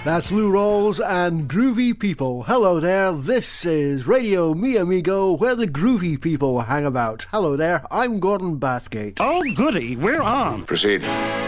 That's Lou Rawls and Groovy People. Hello there, this is Radio Mi Amigo, where the groovy people hang about. Hello there, I'm Gordon Bathgate. Oh, goody, we're on. Proceed.